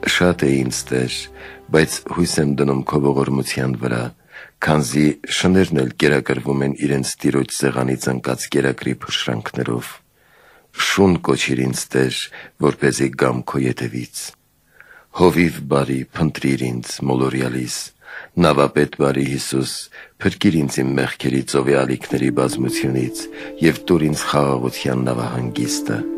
Շատ է ինձ Տեր, բայց հույս եմ դնում քո ողորմության վրա, քանզի շներն էլ կերակրվում են իրենց Տիրոջ սեղանից ընկած կերակրի փշրանքներով։ Շուն կոչիր ինձ Տեր, որպեսզի գամ քո ետևից։ Հովիվ բարի, փնտրիր ինձ մոլորյալիս, նավապետ բարի Հիսուս, փրկիր ինձ իմ մեղքերի ծովի ալիքների բազմությունից և տուր ինձ խաղաղության նավահանգիստը։